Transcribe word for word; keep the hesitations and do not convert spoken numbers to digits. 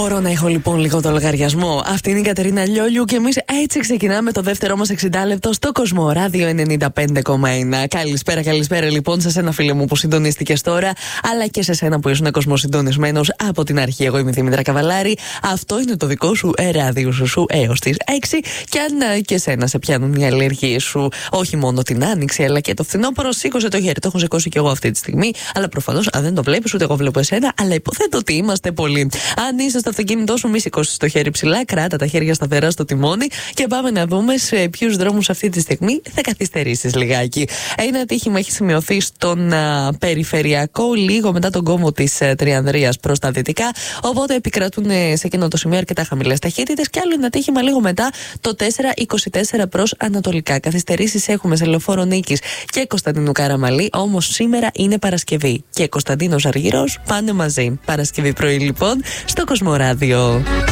Μπορώ να έχω λοιπόν λίγο το λογαριασμό. Αυτή είναι η Κατερίνα Λιόλιου και εμείς έτσι ξεκινάμε το δεύτερο μας εξήντα λεπτό στο Κοσμοράδιο ενενήντα πέντε κόμμα ένα. Καλησπέρα, καλησπέρα λοιπόν σε σένα, φίλε μου, που συντονίστηκες τώρα, αλλά και σε σένα που ήσουν κοσμοσυντονισμένος από την αρχή. Εγώ είμαι η Δήμητρα Καβαλάρη. Αυτό είναι το δικό σου ράδιο σου, σου έως τις έξι. Και αν και σένα σε πιάνουν οι αλλεργίες σου, όχι μόνο την άνοιξη αλλά και το φθινόπωρο, σήκωσε το χέρι. Το έχω σηκώσει κι εγώ αυτή τη στιγμή, αλλά προφανώς αν δεν το βλέπεις, ούτε εγώ βλέπω εσένα, αλλά υποθέτω ότι είμαστε πολλοί. Αν είσαι στο αυτοκίνητό σου, μη σηκώσεις το χέρι ψηλά, κράτα τα χέρια σταθερά στο τιμόνι και πάμε να δούμε σε ποιους δρόμους αυτή τη στιγμή θα καθυστερήσεις λιγάκι. Ένα ατύχημα έχει σημειωθεί στον α, περιφερειακό, λίγο μετά τον κόμβο της Τριανδρίας προς τα δυτικά. Οπότε επικρατούν σε εκείνο το σημείο αρκετά χαμηλές ταχύτητες. Και άλλο ένα ατύχημα λίγο μετά το τέσσερα είκοσι τέσσερα προς ανατολικά. Καθυστερήσεις έχουμε σε Λεωφόρο Νίκης και Κωνσταντίνου Καραμαλή. Όμως σήμερα είναι Παρασκευή και Κωνσταντίνος Αργυρός πάνε μαζί. Παρασκευή πρωί λοιπόν στο Κοσμοράδιο.